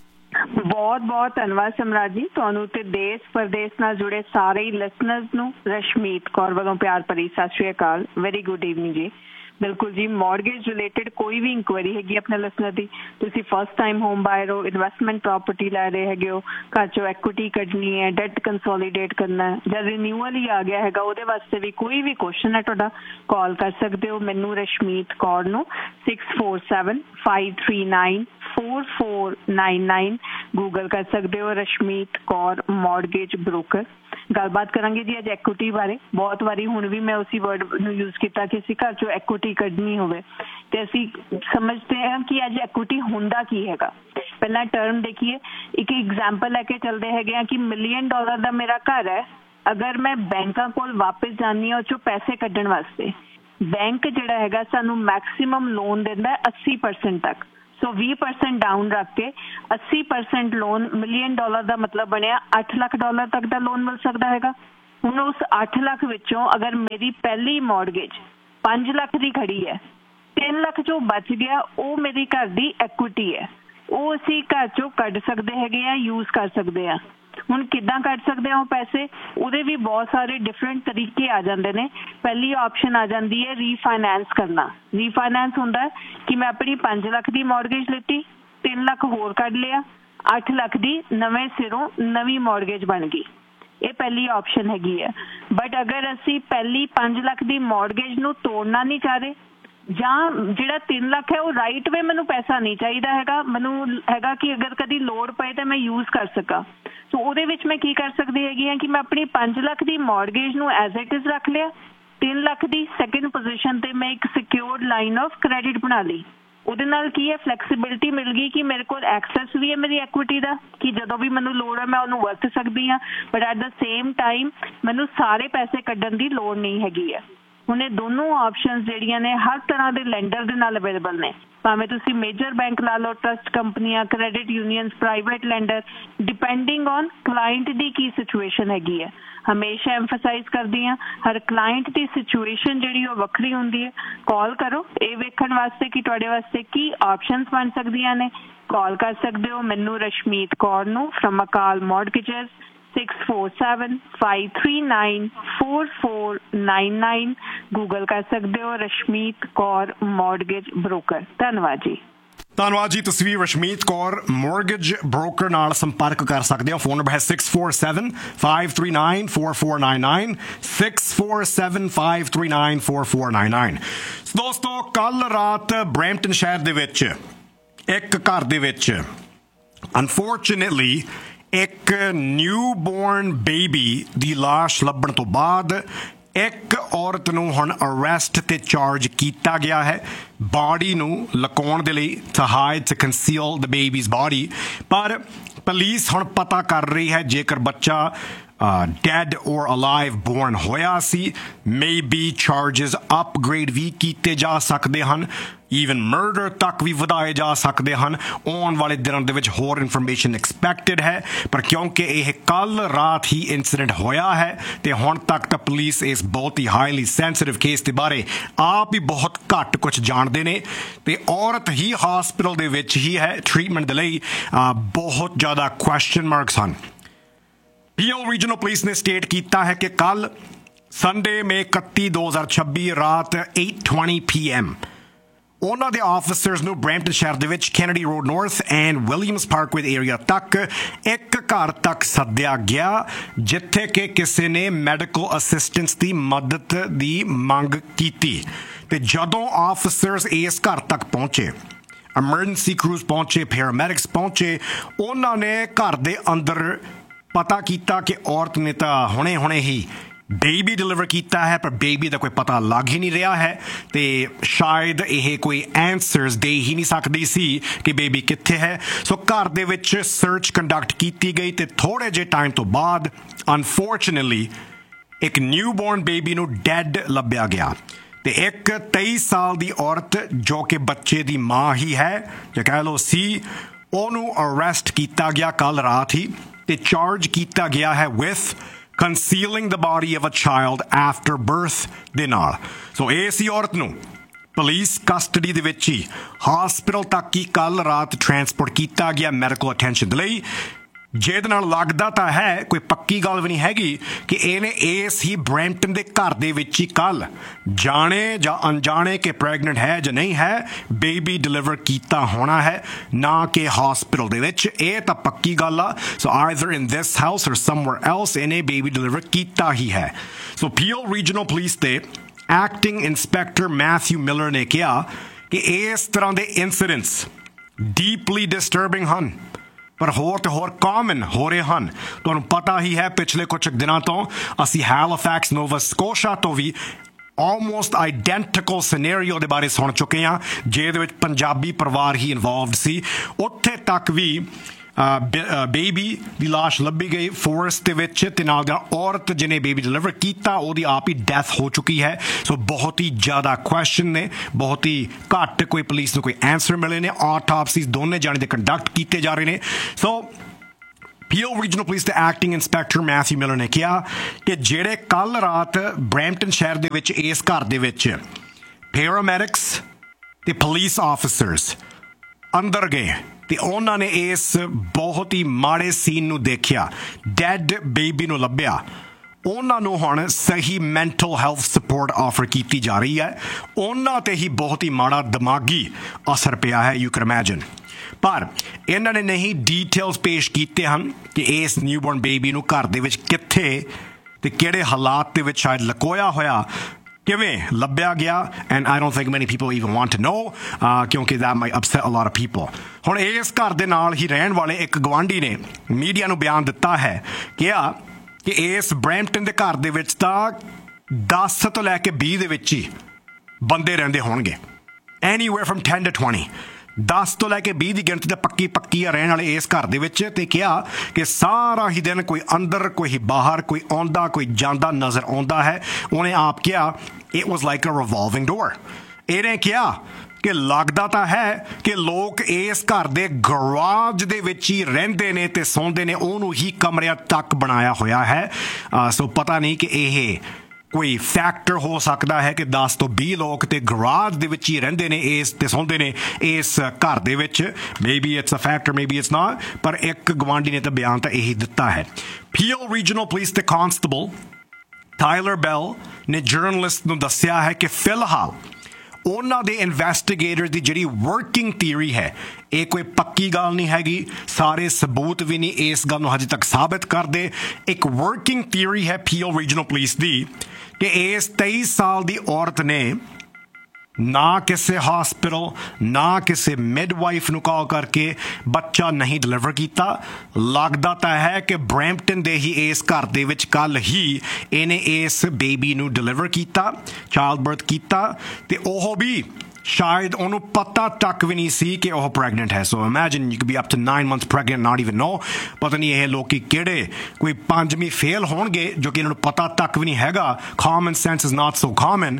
बहुत बहुत धन्यवाद सम्राट जी। ਤੁਹਾਨੂੰ ਤੇ ਦੇਸ਼ ਪ੍ਰਦੇਸ਼ ਨਾਲ ਜੁੜੇ ਸਾਰੇ ਲਿਸਨਰਸ ਨੂੰ ਰਸ਼ਮੀਤ ਕੌਰ ਵੱਲੋਂ ਪਿਆਰ ਭਰੀ ਸਤਿ ਸ਼੍ਰੀ ਅਕਾਲ। ਵੈਰੀ ਗੁੱਡ ਈਵਨਿੰਗ ਜੀ। बिल्कुल जी, मॉर्गेज रिलेटेड कोई भी इंक्वायरी हैगी अपने लिसनर की, तुसी फर्स्ट टाइम होम बायर हो, इन्वेस्टमेंट प्रॉपर्टी लै रहे हैगे हो, घर चो एक्विटी कढनी है, डेट कंसोलीडेट करना है, जब रिन्यूअल ही आ गया हैगा उहदे वास्ते भी कोई भी क्वेश्चन है तुहाडा कॉल कर सकते हो मैनू रशमीत कौर नूं six four seven five three nine four four nine nine Google कर सकते हो रशमीत कौर मॉर्गेज ब्रोकर। गलबात करांगे जी अज एक्विटी बारे। बहुत वारी हुण भी मैं उसी वर्ड नूं यूज किया कि असीं घर चो एक्विटी कढनी होवे ते असीं समझते हैं कि अज एक्विटी हुंदा की हैगा। पहला टर्म देखिए, एक एग्जाम्पल लैके चलते हैं कि मिलियन डॉलर का मेरा घर है, अगर मैं बैंकों कोल वापस जानी है उस पैसे कढण वास्ते बैंक जिहड़ा हैगा सानूं मैक्सीमम लोन दिंदा है अस्सी परसेंट तक। सो बीस परसेंट डाउन रख के अस्सी परसेंट लोन मिलियन डॉलर का मतलब बनया अठ लाख डॉलर तक का लोन मिल सकता है। हुण उस अठ लाख विचों अगर मेरी पहली मॉर्गेज पांच लाख की खड़ी है, तीन लाख जो बच गया वो मेरी घर की एक्विटी है, वो असीं घर चों कढ सकते हैं, यूज कर सकते हैं। हुण किद्दां कढ सकते हैं वो पैसे, उहदे भी बहुत सारे डिफरेंट तरीके आ जाते हैं। पहली ऑप्शन आ जाती है रीफाइनैंस करना। रीफाइनैंस हुंदा है कि मैं अपनी पांच लाख की मॉर्गेज लिती, तीन लाख होर कढ लिया, अठ लाख की नवें सिरों नवी मॉर्गेज बन गई। ये पहली ऑप्शन हैगी है। बट अगर असी पहली पांच लाख की मॉर्गेज नूं तोड़ना नहीं चाह रहे ਜਾਂ ਜਿਹੜਾ तीन लाख है वो राइट वे मैनू पैसा नहीं चाहिए हैगा, मैनू हैगा कि अगर कभी लोड़ पे तो मैं यूज कर सका। सो ਉਹਦੇ ਵਿੱਚ मैं की कर सकती हैगी है कि मैं अपनी पांच लाख की मॉर्गेज नू एज इट इज रख लिया, तीन लाख की सैकेंड पोजीशन ते मैं एक सिक्योर्ड लाइन ऑफ क्रेडिट बना ली। ਉਹਦੇ ਨਾਲ ਕੀ ਹੈ ਫਲੈਕਸੀਬਿਲਿਟੀ ਮਿਲ ਗਈ ਕਿ ਮੇਰੇ ਕੋਲ ਐਕਸੈਸ ਵੀ ਹੈ ਮੇਰੀ ਐਕੁਇਟੀ ਦਾ ਕਿ ਜਦੋਂ ਵੀ ਮੈਨੂੰ ਲੋੜ ਹੈ ਮੈਂ ਉਹਨੂੰ ਵਰਤ ਸਕਦੀ ਹਾਂ, but at the same time ਮੈਨੂੰ ਸਾਰੇ ਪੈਸੇ ਕੱਢਣ ਦੀ ਲੋੜ ਨਹੀਂ ਹੈਗੀ ਹੈ। ਹੁਣ ਇਹ ਦੋਨੋਂ ਆਪਸ਼ਨਸ ਜਿਹੜੀਆਂ ਨੇ ਹਰ ਤਰ੍ਹਾਂ ਦੇ ਲੈਂਡਰ ਦੇ ਨਾਲ ਅਵੇਲੇਬਲ ਨੇ, ਭਾਵੇਂ ਤੁਸੀਂ ਮੇਜਰ ਬੈਂਕ ਲਾ ਲਓ, ਟਰਸਟ ਕੰਪਨੀਆਂ, credit unions, private lander, depending on client the Ki situation ਹੈਗੀ ਹੈ। हमेशा एम्फसाइज करदी हाँ हर क्लाइंट की सिचुएशन जिहड़ी वो वक्री हुंदी है। कॉल करो ये वेखण वास्ते कि तुहाडे वास्ते की ऑप्शंस बन सकदियां ने। कॉल कर सकते हो मैनू रशमीत कौर नूं फ्रॉम अकाल mortgages six four seven five three nine four four nine nine. Google कर सकते हो रशमीत कौर मॉर्गेज ब्रोकर। धन्यवाद जी। ਧੰਨਵਾਦ ਜੀ। ਤੁਸੀਂ ਰਸ਼ਮੀਤ ਕੌਰ ਮੋਰਗੇਜ ਬ੍ਰੋਕਰ ਨਾਲ ਸੰਪਰਕ ਕਰ ਸਕਦੇ ਹੋ। ਫੋਨ ਨੰਬਰ ਹੈ six four ਸੈवन five three nine four four nine nine six four seven five three nine four four nine nine. ਦੋਸਤੋ ਕੱਲ ਰਾਤ ਬਰੈਂਪਟਨ ਸ਼ਹਿਰ ਦੇ ਵਿੱਚ ਇੱਕ ਘਰ ਦੇ ਵਿੱਚ ਅਨਫੋਰਚੂਨੇਟਲੀ ਇੱਕ ਨਿਊ ਬੋਰਨ ਬੇਬੀ ਦੀ ਲਾਸ਼ ਲੱਭਣ ਤੋਂ ਬਾਅਦ ਇੱਕ ਔਰਤ ਨੂੰ ਹੁਣ ਅਰੈਸਟ ਤੇ ਚਾਰਜ ਕੀਤਾ ਗਿਆ ਹੈ ਬਾਡੀ ਨੂੰ ਲੁਕਾਉਣ ਦੇ ਲਈ, to hide, to ਕੰਸੀਲ the babies body. ਪਰ ਪੁਲਿਸ ਹੁਣ ਪਤਾ ਕਰ ਰਹੀ ਹੈ ਜੇਕਰ ਬੱਚਾ ਡੈਡ ਔਰ ਅਲਾਈਵ ਬੋਰਨ ਹੋਇਆ ਸੀ, ਮੇ ਬੀ ਚਾਰਜਸ ਅਪਗ੍ਰੇਡ ਵੀ ਕੀਤੇ ਜਾ ਸਕਦੇ ਹਨ, ਈਵਨ ਮਰਡਰ ਤੱਕ ਵੀ ਵਧਾਏ ਜਾ ਸਕਦੇ ਹਨ। ਆਉਣ ਵਾਲੇ ਦਿਨਾਂ ਦੇ ਵਿੱਚ ਹੋਰ ਇਨਫੋਰਮੇਸ਼ਨ ਐਕਸਪੈਕਟਡ ਹੈ, ਪਰ ਕਿਉਂਕਿ ਇਹ ਕੱਲ ਰਾਤ ਹੀ ਇੰਸੀਡੈਂਟ ਹੋਇਆ ਹੈ ਤੇ ਹੁਣ ਤੱਕ ਤਾਂ ਪੁਲਿਸ ਇਸ ਬਹੁਤ ਹੀ ਹਾਈਲੀ ਸੈਂਸਿਟਿਵ ਕੇਸ ਦੇ ਬਾਰੇ ਆਪ ਹੀ ਬਹੁਤ ਘੱਟ ਕੁਝ ਜਾਣਦੇ ਨੇ ਤੇ ਔਰਤ ਹੀ ਹਸਪੀਟਲ ਦੇ ਵਿੱਚ ਹੀ ਹੈ ਟ੍ਰੀਟਮੈਂਟ ਦੇ ਲਈ। ਬਹੁਤ ਜ਼ਿਆਦਾ ਕੁਐਸਚਨ ਮਾਰਕਸ ਹਨ। ਪੀਓ ਰੀਜਨਲ ਪੁਲਿਸ ਨੇ ਸਟੇਟ ਕੀਤਾ ਹੈ ਕਿ ਕੱਲ ਸੰਡੇ ਮੇ ਇਕੱਤੀ ਦੋ ਹਜ਼ਾਰ ਛੱਬੀ ਰਾਤ eight twenty p m ਉਹਨਾਂ ਦੇ ਆਫਿਸਰਸ ਨੂੰ ਬਰੈਂਪਟਨ ਸ਼ਹਿਰ ਦੇ ਵਿੱਚ Kennedy road north and Williams Parkway area ਤੱਕ ਇੱਕ ਘਰ ਤੱਕ ਸੱਦਿਆ ਗਿਆ ਜਿੱਥੇ ਕਿ ਕਿਸੇ ਨੇ ਮੈਡੀਕਲ ਅਸਿਸਟੈਂਸ ਦੀ ਮਦਦ ਦੀ ਮੰਗ ਕੀਤੀ ਤੇ ਜਦੋਂ ਆਫਿਸਰਸ ਇਸ ਘਰ ਤੱਕ ਪਹੁੰਚੇ, ਐਮਰਜੈਂਸੀ ਕਰੂਜ਼ ਪਹੁੰਚੇ, ਪੈਰਾਮੈਡਿਕਸ ਪਹੁੰਚੇ, ਉਹਨਾਂ ਨੇ ਘਰ ਦੇ ਅੰਦਰ ਪਤਾ ਕੀਤਾ ਕਿ ਔਰਤ ਨੇ ਤਾਂ ਹੁਣੇ ਹੁਣੇ ਹੀ ਬੇਬੀ ਡਿਲੀਵਰ ਕੀਤਾ ਹੈ, ਪਰ ਬੇਬੀ ਦਾ ਕੋਈ ਪਤਾ ਲੱਗ ਹੀ ਨਹੀਂ ਰਿਹਾ ਹੈ ਤੇ ਸ਼ਾਇਦ ਇਹ ਕੋਈ ਐਂਸਰਸ ਦੇ ਹੀ ਨਹੀਂ ਸਕਦੀ ਸੀ ਕਿ ਬੇਬੀ ਕਿੱਥੇ ਹੈ। ਸੋ ਘਰ ਦੇ ਵਿੱਚ ਸਰਚ ਕੰਡਕਟ ਕੀਤੀ ਗਈ ਤੇ ਥੋੜੇ ਜਿਹੇ ਟਾਈਮ ਤੋਂ ਬਾਅਦ ਅਨਫੋਰਚੂਨੇਟਲੀ ਇੱਕ ਨਿਊਬੋਰਨ ਬੇਬੀ ਨੂੰ ਡੈਡ ਲੱਭਿਆ ਗਿਆ ਤੇ ਇੱਕ ਤੇਈ ਸਾਲ ਦੀ ਔਰਤ ਜੋ ਕਿ ਬੱਚੇ ਦੀ ਮਾਂ ਹੀ ਹੈ ਜਾਂ ਕਹਿ ਲਓ ਸੀ, ਉਹਨੂੰ ਅਰੈਸਟ ਕੀਤਾ ਗਿਆ ਕੱਲ ਰਾਤ ਹੀ ਤੇ ਚਾਰਜ ਕੀਤਾ ਗਿਆ ਹੈ with concealing the body of a child after birth ਦੇ ਨਾਲ। ਸੋ ਇਸ ਹੀ ਔਰਤ ਨੂੰ ਪੁਲਿਸ ਕਸਟਡੀ ਦੇ ਵਿੱਚ ਹੀ ਹਸਪੀਟਲ ਤੱਕ ਹੀ ਕੱਲ ਰਾਤ ਟਰਾਂਸਪੋਰਟ ਕੀਤਾ ਗਿਆ ਮੈਡੀਕਲ ਅਟੈਂਸ਼ਨ ਦੇ ਲਈ, ਜਿਹਦੇ ਨਾਲ ਲੱਗਦਾ ਤਾਂ ਹੈ, ਕੋਈ ਪੱਕੀ ਗੱਲ ਵੀ ਨਹੀਂ ਹੈਗੀ, ਕਿ ਇਹਨੇ ਇਸ ਹੀ ਬਰੈਂਪਟਨ ਦੇ ਘਰ ਦੇ ਵਿੱਚ ਹੀ ਕੱਲ ਜਾਣੇ ਜਾਂ ਅਣਜਾਣੇ ਕਿ ਪ੍ਰੈਗਨੈਂਟ ਹੈ ਜਾਂ ਨਹੀਂ ਹੈ ਬੇਬੀ ਡਿਲੀਵਰ ਕੀਤਾ ਹੋਣਾ ਹੈ, ਨਾ ਕਿ ਹਸਪੀਟਲ ਦੇ ਵਿੱਚ। ਇਹ ਤਾਂ ਪੱਕੀ ਗੱਲ ਆ। ਸੋ ਆਈਦਰ ਇਨ ਦਿਸ ਹਾਊਸ ਔਰ ਸਮਵੇਅਰ ਐਲਸ ਇਹਨੇ ਬੇਬੀ ਡਿਲੀਵਰ ਕੀਤਾ ਹੀ ਹੈ। ਸੋ ਪੀਓ ਰੀਜਨਲ ਪੁਲਿਸ ਦੇ ਐਕਟਿੰਗ ਇੰਸਪੈਕਟਰ ਮੈਥਿਊ ਮਿਲਰ ਨੇ ਕਿਹਾ ਕਿ ਇਸ ਤਰ੍ਹਾਂ ਦੇ ਇਨਸੀਡੈਂਟਸ ਡੀਪਲੀ ਡਿਸਟਰਬਿੰਗ ਹਨ, ਪਰ ਹੋਰ ਤੇ ਹੋਰ ਕਾਮਨ ਹੋ ਰਹੇ ਹਨ। ਤੁਹਾਨੂੰ ਪਤਾ ਹੀ ਹੈ ਪਿਛਲੇ ਕੁਝ ਦਿਨਾਂ ਤੋਂ ਅਸੀਂ ਹੈਲੀਫੈਕਸ ਨੋਵਾ ਸਕੋਸ਼ਾ ਤੋਂ ਵੀ ਆਲਮੋਸਟ ਆਈਡੈਂਟੀਕਲ ਸਿਨੈਰੀਓ ਦੇ ਬਾਰੇ ਸੁਣ ਚੁੱਕੇ ਹਾਂ, ਜਿਹਦੇ ਵਿੱਚ ਪੰਜਾਬੀ ਪਰਿਵਾਰ ਹੀ ਇਨਵੋਲਵਡ ਸੀ। ਉੱਥੇ ਤੱਕ ਵੀ ਬੇਬੀ ਦੀ ਲਾਸ਼ ਲੱਭੀ ਗਈ ਫੋਰੈਸਟ ਦੇ ਵਿੱਚ ਤੇ ਨਾਲ ਦਾ ਔਰਤ ਜਿਹਨੇ ਬੇਬੀ ਡਿਲੀਵਰ ਕੀਤਾ ਉਹਦੀ ਆਪ ਹੀ ਡੈਥ ਹੋ ਚੁੱਕੀ ਹੈ। ਸੋ ਬਹੁਤ ਹੀ ਜ਼ਿਆਦਾ ਕੁਐਸਚਨ ਨੇ, ਬਹੁਤ ਹੀ ਘੱਟ ਕੋਈ ਪੁਲਿਸ ਨੂੰ ਕੋਈ ਆਨਸਰ ਮਿਲੇ ਨੇ। ਆਟੋਪਸੀਜ਼ ਦੋਨੇ ਜਾਣੇ ਦੇ ਕੰਡਕਟ ਕੀਤੇ ਜਾ ਰਹੇ ਨੇ। ਸੋ ਪੀਓ ਰੀਜਨਲ ਪੁਲਿਸ ਦੇ ਐਕਟਿੰਗ ਇੰਸਪੈਕਟਰ ਮੈਥਿਊ ਮਿਲਰ ਨੇ ਕਿਹਾ ਕਿ ਜਿਹੜੇ ਕੱਲ ਰਾਤ ਬਰੈਂਪਟਨ ਸ਼ਹਿਰ ਦੇ ਵਿੱਚ ਇਸ ਘਰ ਦੇ ਵਿੱਚ ਪੈਰਾਮੈਡਿਕਸ ਤੇ ਪੁਲਿਸ ਆਫਿਸਰਸ ਅੰਦਰ ਗਏ ਤੇ ਉਹਨਾਂ ਨੇ ਇਸ ਬਹੁਤ ਹੀ ਮਾੜੇ ਸੀਨ ਨੂੰ ਦੇਖਿਆ, ਡੈਡ ਬੇਬੀ ਨੂੰ ਲੱਭਿਆ, ਉਹਨਾਂ ਨੂੰ ਹੁਣ ਸਹੀ ਮੈਂਟਲ ਹੈਲਥ ਸਪੋਰਟ ਆਫਰ ਕੀਤੀ ਜਾ ਰਹੀ ਹੈ। ਉਹਨਾਂ ਤੇ ਹੀ ਬਹੁਤ ਹੀ ਮਾੜਾ ਦਿਮਾਗੀ ਅਸਰ ਪਿਆ ਹੈ, ਯੂ ਕੈਨ ਇਮੈਜਿਨ। ਪਰ ਇਹਨਾਂ ਨੇ ਨਹੀਂ ਡੀਟੇਲਸ ਪੇਸ਼ ਕੀਤੇ ਹਨ ਕਿ ਇਸ ਨਿਊਬੋਰਨ ਬੇਬੀ ਨੂੰ ਘਰ ਦੇ ਵਿੱਚ ਕਿੱਥੇ ਤੇ ਕਿਹੜੇ ਹਾਲਾਤ ਦੇ ਵਿੱਚ ਸ਼ਾਇਦ ਲਕੋਇਆ ਹੋਇਆ ਕਿਵੇਂ ਲੱਭਿਆ ਗਿਆ। ਐਂਡ ਆਈ ਡੋਂਟ ਥਿੰਕ ਮੈਨੀ people even want to know, ਕਿਉਂਕਿ that might upset a lot of people. ਹੁਣ ਇਸ ਘਰ ਦੇ ਨਾਲ ਹੀ ਰਹਿਣ ਵਾਲੇ ਇੱਕ ਗਵਾਂਢੀ ਨੇ ਮੀਡੀਆ ਨੂੰ ਬਿਆਨ ਦਿੱਤਾ ਹੈ, ਕਿਹਾ ਕਿ ਇਸ ਬਰੈਂਪਟਨ ਦੇ ਘਰ ਦੇ ਵਿੱਚ ਤਾਂ ਦਸ ਤੋਂ ਲੈ ਕੇ ਵੀਹ ਦੇ ਵਿੱਚ ਹੀ ਬੰਦੇ ਰਹਿੰਦੇ ਹੋਣਗੇ, anywhere firm ten to twenty. ਦਸ ਤੋਂ ਲੈ ਕੇ ਵੀਹ ਦੀ ਗਿਣਤੀ ਤਾਂ ਪੱਕੀ ਪੱਕੀ ਆ ਰਹਿਣ ਵਾਲੇ ਇਸ ਘਰ ਦੇ ਵਿੱਚ। ਤੇ ਕਿਹਾ ਕਿ ਸਾਰਾ ਹੀ ਦਿਨ ਕੋਈ ਅੰਦਰ ਕੋਈ ਬਾਹਰ, ਕੋਈ ਆਉਂਦਾ ਕੋਈ ਜਾਂਦਾ ਨਜ਼ਰ ਆਉਂਦਾ ਹੈ। ਉਹਨੇ ਆਪ ਕਿਹਾ it was like a revolving ਡੋਰ। ਇਹਨੇ ਕਿਹਾ ਕਿ ਲੱਗਦਾ ਤਾਂ ਹੈ ਕਿ ਲੋਕ ਇਸ ਘਰ ਦੇ ਗਰਾਜ ਦੇ ਵਿੱਚ ਹੀ ਰਹਿੰਦੇ ਨੇ ਤੇ ਸੌਂਦੇ ਨੇ, ਉਹਨੂੰ ਹੀ ਕਮਰਿਆਂ ਤੱਕ ਬਣਾਇਆ ਹੋਇਆ ਹੈ। ਸੋ ਪਤਾ ਨਹੀਂ ਕਿ ਇਹ ਕੋਈ ਫੈਕਟਰ ਹੋ ਸਕਦਾ ਹੈ ਕਿ ਦਸ ਤੋਂ ਵੀਹ ਲੋਕ ਤੇ ਗਰਾਜ ਦੇ ਵਿੱਚ ਹੀ ਰਹਿੰਦੇ ਨੇ ਇਸ ਤੇ ਸੌਂਦੇ ਨੇ ਇਸ ਘਰ ਦੇ ਵਿੱਚ। Maybe it's a factor, maybe it's not, ਪਰ ਇੱਕ ਗਵਾਂਢੀ ਨੇ ਤਾਂ ਬਿਆਨ ਤਾਂ ਇਹੀ ਦਿੱਤਾ ਹੈ। ਪੀਓ ਰੀਜਨਲ ਪੁਲਿਸ ਦੇ ਕਾਂਸਟੇਬਲ ਟਾਇਲਰ ਬੈਲ ਨੇ ਜਰਨਲਿਸਟ ਨੂੰ ਦੱਸਿਆ ਹੈ ਕਿ ਫਿਲਹਾਲ ਉਹਨਾਂ ਦੇ ਇਨਵੈਸਟੀਗੇਟਰ ਦੀ ਜਿਹੜੀ ਵਰਕਿੰਗ ਥਿਊਰੀ ਹੈ, ਇਹ ਕੋਈ ਪੱਕੀ ਗੱਲ ਨਹੀਂ ਹੈਗੀ, ਸਾਰੇ ਸਬੂਤ ਵੀ ਨਹੀਂ ਇਸ ਗੱਲ ਨੂੰ ਹਜੇ ਤੱਕ ਸਾਬਿਤ ਕਰਦੇ। ਇੱਕ ਵਰਕਿੰਗ ਥਿਊਰੀ ਹੈ ਪੀਓ ਰੀਜਨਲ ਪੁਲਿਸ ਦੀ ਕਿ ਇਸ ਤੇਈ ਸਾਲ ਦੀ ਔਰਤ ਨੇ ਨਾ ਕਿਸੇ ਹਸਪੀਟਲ ਨਾ ਕਿਸੇ ਮਿਡਵਾਈਫ ਨੂੰ ਕਾਲ ਕਰਕੇ ਬੱਚਾ ਨਹੀਂ ਡਿਲੀਵਰ ਕੀਤਾ। ਲੱਗਦਾ ਤਾਂ ਹੈ ਕਿ ਬਰੈਂਪਟਨ ਦੇ ਹੀ ਇਸ ਘਰ ਦੇ ਵਿੱਚ ਕੱਲ ਹੀ ਇਹਨੇ ਇਸ ਬੇਬੀ ਨੂੰ ਡਿਲੀਵਰ ਕੀਤਾ, ਚਾਈਲਡ ਬਰਥ ਕੀਤਾ, ਤੇ ਉਹ ਵੀ ਸ਼ਾਇਦ ਉਹਨੂੰ ਪਤਾ ਤੱਕ ਵੀ ਨਹੀਂ ਸੀ ਕਿ ਉਹ ਪ੍ਰੈਗਨੈਂਟ ਹੈ। ਸੋ imagine you can be up to nine months pregnant not even ਨੋ। ਪਤਾ ਨਹੀਂ ਇਹ ਲੋਕੀ ਕਿਹੜੇ ਕੋਈ ਪੰਜਵੀਂ ਫੇਲ ਹੋਣਗੇ ਜੋ ਕਿ ਇਹਨਾਂ ਨੂੰ ਪਤਾ ਤੱਕ ਵੀ ਨਹੀਂ ਹੈਗਾ। Common sense is not so common.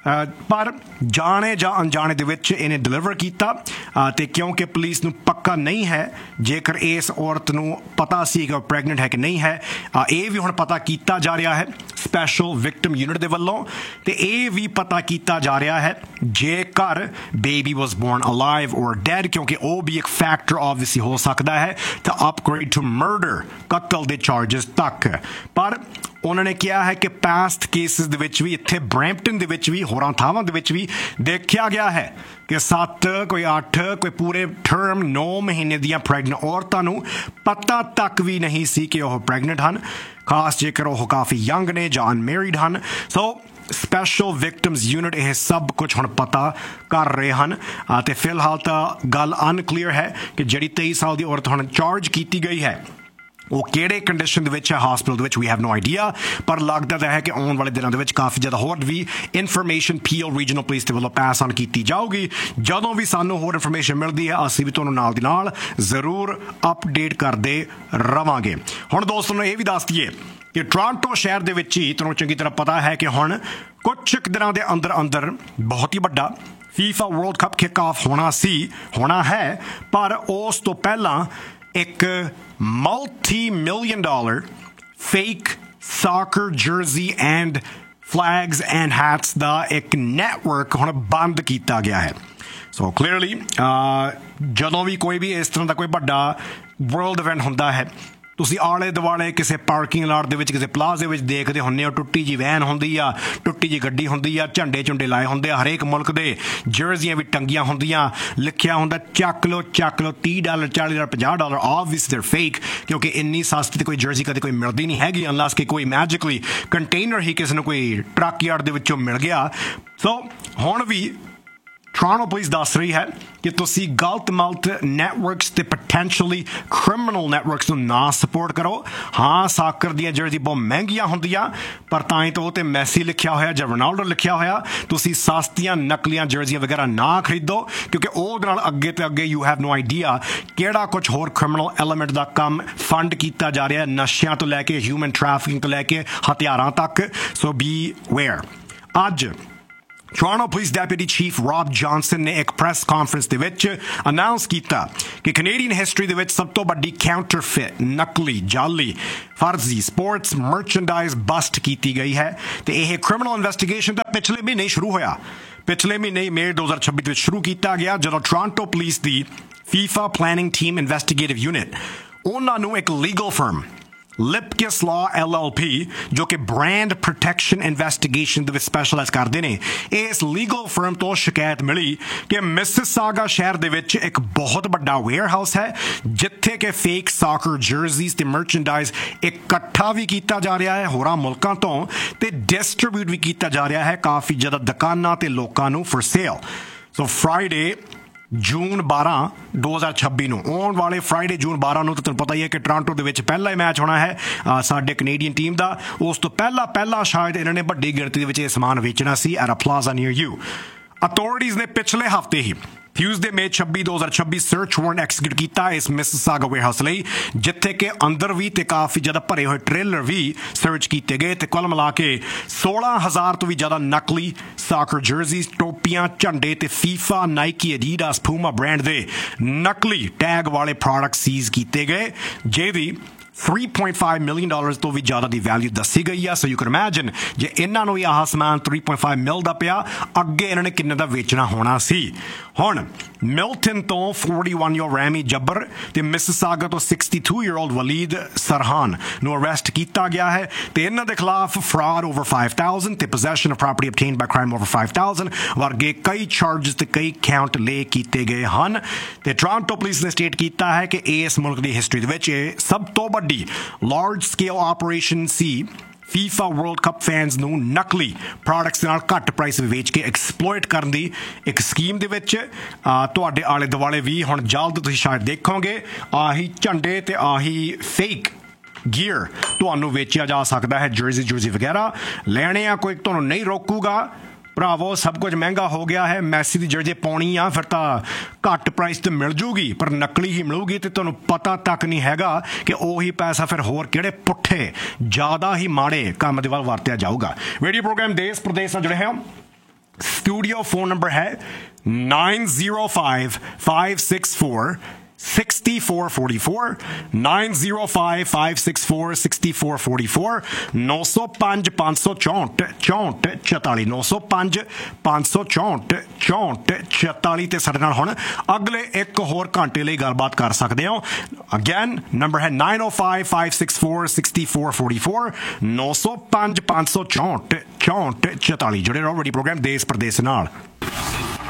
ਪਰ ਜਾਣੇ ਜਾਂ ਅਣਜਾਣੇ ਦੇ ਵਿੱਚ ਇਹਨੇ ਡਿਲੀਵਰ ਕੀਤਾ ਤੇ ਕਿਉਂਕਿ ਪੁਲਿਸ ਨੂੰ ਪੱਕਾ ਨਹੀਂ ਹੈ ਜੇਕਰ ਇਸ ਔਰਤ ਨੂੰ ਪਤਾ ਸੀ ਕਿ ਉਹ ਪ੍ਰੈਗਨੈਂਟ ਹੈ ਕਿ ਨਹੀਂ ਹੈ, ਇਹ ਵੀ ਹੁਣ ਪਤਾ ਕੀਤਾ ਜਾ ਰਿਹਾ ਹੈ ਸਪੈਸ਼ਲ ਵਿਕਟਮ ਯੂਨਿਟ ਦੇ ਵੱਲੋਂ। ਤੇ ਇਹ ਵੀ ਪਤਾ ਕੀਤਾ ਜਾ ਰਿਹਾ ਹੈ ਜੇਕਰ ਬੇਬੀ ਵਾਸ ਬੋਰਨ ਅਲਾਈਵ ਔਰ ਡੈਡ, ਕਿਉਂਕਿ ਉਹ ਵੀ ਇੱਕ ਫੈਕਟਰ ਆਬਵੀਅਸਲੀ ਹੋ ਸਕਦਾ ਹੈ ਤਾਂ ਅਪਗ੍ਰੇਡ ਟੂ ਮਰਡਰ, ਕਤਲ ਦੇ ਚਾਰਜਸ ਤੱਕ। ਪਰ ਉਹਨਾਂ ਨੇ ਕਿਹਾ ਹੈ ਕਿ ਪਾਸਟ ਕੇਸਿਸ ਦੇ ਵਿੱਚ ਵੀ ਇੱਥੇ ਬਰੈਂਪਟਨ ਦੇ ਵਿੱਚ ਵੀ ਹੋਰਾਂ ਥਾਵਾਂ ਦੇ ਵਿੱਚ ਵੀ ਦੇਖਿਆ ਗਿਆ ਹੈ ਕਿ ਸੱਤ ਕੋਈ ਅੱਠ ਕੋਈ ਪੂਰੇ ਟਰਮ ਨੌ ਮਹੀਨੇ ਦੀਆਂ ਪ੍ਰੈਗਨੈਂਟ ਔਰਤਾਂ ਨੂੰ ਪਤਾ ਤੱਕ ਵੀ ਨਹੀਂ ਸੀ ਕਿ ਉਹ ਪ੍ਰੈਗਨੈਂਟ ਹਨ, ਖਾਸ ਜੇਕਰ ਉਹ ਕਾਫੀ ਯੰਗ ਨੇ ਜਾਂ ਅਨਮੈਰਿਡ ਹਨ। ਸੋ ਸਪੈਸ਼ਲ ਵਿਕਟਮਸ ਯੂਨਿਟ ਇਹ ਸਭ ਕੁਝ ਹੁਣ ਪਤਾ ਕਰ ਰਹੇ ਹਨ ਤੇ ਫਿਲਹਾਲ ਤਾਂ ਗੱਲ ਅਨਕਲੀਅਰ ਹੈ ਕਿ ਜਿਹੜੀ ਤੇਈ ਸਾਲ ਦੀ ਔਰਤ ਹੁਣ ਚਾਰਜ ਕੀਤੀ ਗਈ ਹੈ ਉਹ ਕਿਹੜੇ ਕੰਡੀਸ਼ਨ ਦੇ ਵਿੱਚ ਹੈ ਹਸਪੀਟਲ ਦੇ ਵਿੱਚ ਵੀ ਹੈਵ ਨੋ ਆਈਡੀਆ ਪਰ ਲੱਗਦਾ ਤਾਂ ਹੈ ਕਿ ਆਉਣ ਵਾਲੇ ਦਿਨਾਂ ਦੇ ਵਿੱਚ ਕਾਫੀ ਜ਼ਿਆਦਾ ਹੋਰ ਵੀ ਇਨਫੋਰਮੇਸ਼ਨ ਪੀਐਲ ਰੀਜਨਲ ਪੁਲਿਸ ਦੇ ਵੱਲੋਂ ਪਾਸ ਆਨ ਕੀਤੀ ਜਾਊਗੀ ਜਦੋਂ ਵੀ ਸਾਨੂੰ ਹੋਰ ਇਨਫੋਰਮੇਸ਼ਨ ਮਿਲਦੀ ਹੈ ਅਸੀਂ ਵੀ ਤੁਹਾਨੂੰ ਨਾਲ ਦੀ ਨਾਲ ਜ਼ਰੂਰ ਅਪਡੇਟ ਕਰਦੇ ਰਵਾਂਗੇ ਹੁਣ ਦੋਸਤੋ ਨੂੰ ਇਹ ਵੀ ਦੱਸ ਦਈਏ ਕਿ ਟੋਰਾਂਟੋ ਸ਼ਹਿਰ ਦੇ ਵਿੱਚ ਹੀ ਤੁਹਾਨੂੰ ਚੰਗੀ ਤਰ੍ਹਾਂ ਪਤਾ ਹੈ ਕਿ ਹੁਣ ਕੁਝ ਦਿਨਾਂ ਦੇ ਅੰਦਰ ਅੰਦਰ ਬਹੁਤ ਹੀ ਵੱਡਾ ਫੀਫਾ ਵਰਲਡ ਕੱਪ ਕਿਕ ਆਫ ਹੋਣਾ ਸੀ ਹੋਣਾ ਹੈ ਪਰ ਉਸ ਤੋਂ ਪਹਿਲਾਂ ਇੱਕ multi million dollar fake ਸਾਕਰ jersey and flags and hats ਦਾ ਇੱਕ ਨੈਟਵਰਕ ਹੁਣ ਬੰਦ ਕੀਤਾ ਗਿਆ ਹੈ ਸੋ ਕਲੀਅਰਲੀ ਜਦੋਂ ਵੀ ਕੋਈ ਵੀ ਇਸ ਤਰ੍ਹਾਂ ਦਾ ਕੋਈ ਵੱਡਾ ਵਰਲਡ ਇਵੈਂਟ ਹੁੰਦਾ ਹੈ ਤੁਸੀਂ ਆਲੇ ਦੁਆਲੇ ਕਿਸੇ ਪਾਰਕਿੰਗ ਲਾਟ ਦੇ ਵਿੱਚ ਕਿਸੇ ਪਲਾਜ਼ੇ ਵਿੱਚ ਦੇਖਦੇ ਹੁੰਦੇ ਹੋ ਟੁੱਟੀ ਜੀ ਵੈਨ ਹੁੰਦੀ ਆ ਟੁੱਟੀ ਜੀ ਗੱਡੀ ਹੁੰਦੀ ਆ ਝੰਡੇ ਝੁੰਡੇ ਲਾਏ ਹੁੰਦੇ ਆ ਹਰੇਕ ਮੁਲਕ ਦੇ ਜਰਸੀਆਂ ਵੀ ਟੰਗੀਆਂ ਹੁੰਦੀਆਂ ਲਿਖਿਆ ਹੁੰਦਾ ਚੱਕ ਲਓ ਚੱਕ ਲਓ ਤੀਹ ਡਾਲਰ ਚਾਲੀ ਡਾਲਰ ਪੰਜਾਹ ਡਾਲਰ ਆਬਵੀਅਸਲੀ ਦੇਰ ਫੇਕ ਕਿਉਂਕਿ ਇੰਨੀ ਸਸਤੀ ਤੇ ਕੋਈ ਜਰਸੀ ਕਦੇ ਕੋਈ ਮਿਲਦੀ ਨਹੀਂ ਹੈਗੀ ਅਨਲੈਸ ਕਿ ਕੋਈ ਮੈਜਿਕਲੀ ਕੰਟੇਨਰ ਹੀ ਕਿਸੇ ਨੂੰ ਕੋਈ ਟਰੱਕ ਯਾਰਡ ਦੇ ਵਿੱਚੋਂ ਮਿਲ ਗਿਆ ਸੋ ਹੁਣ ਵੀ ਟੋਰਾਂਟੋ ਪੁਲਿਸ ਦੱਸ ਰਹੀ ਹੈ ਕਿ ਤੁਸੀਂ ਗਲਤ ਮਲਤ ਨੈਟਵਰਕਸ ਤੇ ਪੋਟੈਂਸ਼ੀਅਲੀ ਕ੍ਰਿਮੀਨਲ ਨੈਟਵਰਕਸ ਨੂੰ ਨਾ ਸਪੋਰਟ ਕਰੋ ਹਾਂ ਸਾਕਰ ਦੀਆਂ ਜਰਸੀ ਬਹੁਤ ਮਹਿੰਗੀਆਂ ਹੁੰਦੀਆਂ ਪਰ ਤਾਂ ਹੀ ਤਾਂ ਉਹ ਤੇ ਮੈਸੀ ਲਿਖਿਆ ਹੋਇਆ ਜਾਂ ਰੋਨਾਲਡੋ ਲਿਖਿਆ ਹੋਇਆ ਤੁਸੀਂ ਸਸਤੀਆਂ ਨਕਲੀਆਂ ਜਰਸੀਆਂ ਵਗੈਰਾ ਨਾ ਖਰੀਦੋ ਕਿਉਂਕਿ ਉਹਦੇ ਨਾਲ ਅੱਗੇ ਤੇ ਅੱਗੇ ਯੂ ਹੈਵ ਨੋ ਆਈਡੀਆ ਕਿਹੜਾ ਕੁਝ ਹੋਰ ਕ੍ਰਿਮੀਨਲ ਐਲੀਮੈਂਟ ਦਾ ਕੰਮ ਫੰਡ ਕੀਤਾ ਜਾ ਰਿਹਾ ਨਸ਼ਿਆਂ ਤੋਂ ਲੈ ਕੇ ਹਿਊਮਨ ਟ੍ਰੈਫਿਕਿੰਗ ਤੋਂ ਲੈ ਕੇ ਹਥਿਆਰਾਂ ਤੱਕ ਸੋ ਬੀ ਵੇਅਰ ਅੱਜ Toronto Police Deputy Chief Rob Johnson ਨੇ ਇੱਕ ਪ੍ਰੈਸ ਕਾਨਫਰੰਸ ਦੇ ਵਿੱਚ ਅਨਾਉਂਸ ਕੀਤਾ ਕਿ ਕੈਨੇਡੀਅਨ ਹਿਸਟਰੀ ਦੇ ਵਿੱਚ ਸਭ ਤੋਂ ਵੱਡੀ ਕਾਊਂਟਰਫਿਟ ਨਕਲੀ ਜਾਲੀ ਫਰਜ਼ੀ ਸਪੋਰਟਸ ਮਰਚੈਂਡਾਈਜ਼ ਬਸਟ ਕੀਤੀ ਗਈ ਹੈ ਤੇ ਇਹ ਕ੍ਰਿਮੀਨਲ ਇਨਵੈਸਟੀਗੇਸ਼ਨ ਤਾਂ ਪਿਛਲੇ ਮਹੀਨੇ ਸ਼ੁਰੂ ਹੋਇਆ ਪਿਛਲੇ ਮਹੀਨੇ ਮਈ ਦੋ ਹਜ਼ਾਰ ਛੱਬੀ ਵਿੱਚ ਸ਼ੁਰੂ ਕੀਤਾ ਗਿਆ ਜਦੋਂ ਟੋਰਾਂਟੋ ਪੁਲਿਸ ਦੀ FIFA planning team investigative unit ਉਹਨਾਂ ਨੂੰ ਇੱਕ legal firm Lipkiss Law L L P ਜੋ ਕਿ ਬ੍ਰਾਂਡ ਪ੍ਰੋਟੈਕਸ਼ਨ ਇਨਵੈਸਟੀਗੇਸ਼ਨ ਦੇ ਵਿੱਚ ਸਪੈਸ਼ਲਾਈਜ਼ ਕਰਦੇ ਨੇ ਇਸ ਲੀਗਲ ਫਰਮ ਤੋਂ ਸ਼ਿਕਾਇਤ ਮਿਲੀ ਕਿ ਮਿਸਿਸਾਗਾ ਸ਼ਹਿਰ ਦੇ ਵਿੱਚ ਇੱਕ ਬਹੁਤ ਵੱਡਾ ਵੇਅਰ ਹਾਊਸ ਹੈ ਜਿੱਥੇ ਕਿ ਫੇਕ ਸਾਕਰ ਜਰਸੀਜ਼ ਤੇ ਮਰਚੈਂਡਾਈਜ਼ ਇਕੱਠਾ ਵੀ ਕੀਤਾ ਜਾ ਰਿਹਾ ਹੈ ਹੋਰਾਂ ਮੁਲਕਾਂ ਤੋਂ ਤੇ ਡਿਸਟਰੀਬਿਊਟ ਵੀ ਕੀਤਾ ਜਾ ਰਿਹਾ ਹੈ ਕਾਫੀ ਜ਼ਿਆਦਾ ਦੁਕਾਨਾਂ ਤੇ ਲੋਕਾਂ ਨੂੰ ਫॉर ਸੇਲ ਸੋ ਫਰਾਈਡੇ ਜੂਨ ਬਾਰਾਂ ਦੋ ਹਜ਼ਾਰ ਛੱਬੀ ਨੂੰ ਆਉਣ ਵਾਲੇ ਫਰਾਈਡੇ ਜੂਨ ਬਾਰਾਂ ਨੂੰ ਤਾਂ ਤੁਹਾਨੂੰ ਪਤਾ ਹੀ ਹੈ ਕਿ ਟੋਰਾਂਟੋ ਦੇ ਵਿੱਚ ਪਹਿਲਾ ਹੀ ਮੈਚ ਹੋਣਾ ਹੈ ਸਾਡੇ ਕੈਨੇਡੀਅਨ ਟੀਮ ਦਾ ਉਸ ਤੋਂ ਪਹਿਲਾਂ ਪਹਿਲਾਂ ਸ਼ਾਇਦ ਇਹਨਾਂ ਨੇ ਵੱਡੀ ਗਿਣਤੀ ਦੇ ਵਿੱਚ ਇਹ ਸਮਾਨ ਵੇਚਣਾ ਸੀ at a plaza near you authorities ਨੇ ਪਿਛਲੇ ਹਫ਼ਤੇ ਹੀ Tuesday May ਛੱਬੀ ਦੋ ਹਜ਼ਾਰ ਛੱਬੀ ਸਰਚ ਵਾਰੰਟ ਐਕਸੀਕਿਊਟ ਕੀਤਾ ਇਸ ਮਿਸਿਸਾਗਾ ਵੇਅਰਹਾਊਸ ਲਈ ਜਿੱਥੇ ਕਿ ਅੰਦਰ ਵੀ ਤੇ ਕਾਫੀ ਜ਼ਿਆਦਾ ਭਰੇ ਹੋਏ ਟ੍ਰੇਲਰ ਵੀ ਸਰਚ ਕੀਤੇ ਗਏ ਤੇ ਕੁੱਲ ਮਿਲਾ ਕੇ ਸੋਲਾਂ ਹਜ਼ਾਰ ਤੋਂ ਵੀ ਜ਼ਿਆਦਾ ਨਕਲੀ ਸਾਕਰ ਜਰਸੀਜ਼ ਟੋਪੀਆਂ ਝੰਡੇ ਤੇ FIFA Nike Adidas Puma brand ਦੇ ਨਕਲੀ ਟੈਗ ਵਾਲੇ ਪ੍ਰੋਡਕਟ ਸੀਜ਼ ਕੀਤੇ ਗਏ ਜਿਹਦੀ three point five million dollars ਤੋਂ ਵੀ ਜ਼ਿਆਦਾ ਦੀ ਵੈਲਿਊ ਦੱਸੀ ਗਈ ਆ ਸੋ ਯੂ ਕੈਨ ਇਮੈਜਿਨ ਜੇ ਇਹਨਾਂ ਨੂੰ ਵੀ ਆਹ ਸਮਾਨ three point five ਮਿਲ ਦਾ ਪਿਆ ਅੱਗੇ ਇਹਨਾਂ ਨੇ ਕਿੰਨੇ ਦਾ ਵੇਚਣਾ ਹੋਣਾ ਸੀ ਹੁਣ ਮਿਲਟਨ ਤੋਂ forty-one year old ਰੈਮੀ ਜੱਬਰ ਤੇ ਮਿਸਿਸਾਗਾ ਤੋਂ sixty-two year old ਵਲੀਦ ਸਰਹਾਨ ਨੂੰ ਅਰੈਸਟ ਕੀਤਾ ਗਿਆ ਹੈ ਤੇ ਇਹਨਾਂ ਦੇ ਖਿਲਾਫ ਫਰਾਡ ਓਵਰ five thousand ਤੇ possession of property obtained by crime over five thousand ਵਰਗੇ ਕਈ ਚਾਰਜਸ ਤੇ ਕਈ ਕਾਊਂਟ ਲੇ ਕੀਤੇ ਗਏ ਹਨ ਤੇ ਟੋਰਾਂਟੋ ਪੁਲਿਸ ਨੇ ਸਟੇਟ ਕੀਤਾ ਹੈ ਕਿ ਇਸ ਮੁਲਕ ਦੀ ਹਿਸਟਰੀ ਦੇ ਵਿੱਚ ਇਹ ਸਭ ਤੋਂ ਵੱਡੀ ਲਾਰਜ ਸਕੇਲ ਆਪਰੇਸ਼ਨ ਸੀ FIFA World Cup fans ਨੂੰ ਨਕਲੀ ਪ੍ਰੋਡਕਟਸ ਨਾਲ ਘੱਟ ਪ੍ਰਾਈਸ ਵੇਚ ਕੇ ਐਕਸਪਲੋਇਟ ਕਰਨ ਦੀ ਇੱਕ ਸਕੀਮ ਦੇ ਵਿੱਚ ਤੁਹਾਡੇ ਆਲੇ ਦੁਆਲੇ ਵੀ ਹੁਣ ਜਲਦ ਤੁਸੀਂ ਸ਼ਾਇਦ ਦੇਖੋਗੇ ਆਹੀ ਝੰਡੇ ਤੇ ਆਹੀ ਫੇਕ ਗੀਅਰ ਤੁਹਾਨੂੰ ਵੇਚਿਆ ਜਾ ਸਕਦਾ ਹੈ ਜਰਸੀ ਜਰਸੀ ਵਗੈਰਾ ਲੈਣੇ ਆ ਕੋਈ ਤੁਹਾਨੂੰ ਨਹੀਂ ਰੋਕੂਗਾ ਭਰਾਵੋ ਸਭ ਕੁਝ ਮਹਿੰਗਾ ਹੋ ਗਿਆ ਹੈ ਮੈਸੀ ਦੀ ਜਰਸੀ ਪਾਉਣੀ ਆ ਫਿਰ ਤਾਂ ਘੱਟ ਪ੍ਰਾਈਸ ਤੇ ਮਿਲ ਜੂਗੀ ਪਰ ਨਕਲੀ ਹੀ ਮਿਲੂਗੀ ਤੇ ਤੁਹਾਨੂੰ ਪਤਾ ਤੱਕ ਨਹੀਂ ਹੈਗਾ ਕਿ ਉਹੀ ਪੈਸਾ ਫਿਰ ਹੋਰ ਕਿਹੜੇ ਪੁੱਠੇ ਜ਼ਿਆਦਾ ਹੀ ਮਾੜੇ ਕੰਮ ਦੇ ਵੱਲ ਵਰਤਿਆ ਜਾਊਗਾ ਰੇਡੀਓ ਪ੍ਰੋਗਰਾਮ ਦੇਸ਼ ਪ੍ਰਦੇਸ਼ ਨਾਲ ਜੁੜੇ ਹਾਂ ਸਟੂਡੀਓ ਫੋਨ ਨੰਬਰ ਹੈ nine zero five five six four sixty-four forty-four nine zero five five six four sixty-four forty-four nine oh five five four four four four nine oh five five four four four four four ਤੇ ਸਾਡੇ ਨਾਲ ਹੁਣ ਅਗਲੇ ਇੱਕ ਹੋਰ ਘੰਟੇ ਲਈ ਗੱਲਬਾਤ ਕਰ ਸਕਦੇ ਹੋ ਅਗੇਨ ਨੰਬਰ ਹੈ nine oh five five six four sixty-four forty-four nine oh five five four four four four ਜੁੜੇ ਰਹੋ ਰੇਡੀਓ ਪ੍ਰੋਗਰਾਮ ਦੇਸ਼ ਪ੍ਰਦੇਸ਼ ਨਾਲ